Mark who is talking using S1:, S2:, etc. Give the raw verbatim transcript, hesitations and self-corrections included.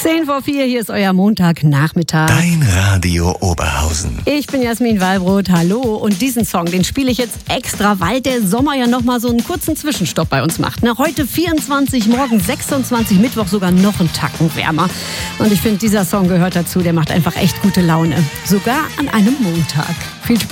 S1: Zehn vor vier, hier ist euer Montagnachmittag.
S2: Dein Radio Oberhausen.
S1: Ich bin Jasmin Wallbrot, hallo. Und diesen Song, den spiele ich jetzt extra, weil der Sommer ja nochmal so einen kurzen Zwischenstopp bei uns macht. Ne? Heute vierundzwanzig, morgen sechsundzwanzig, Mittwoch sogar noch einen Tacken wärmer. Und ich finde, dieser Song gehört dazu, der macht einfach echt gute Laune. Sogar an einem Montag. Viel Spaß.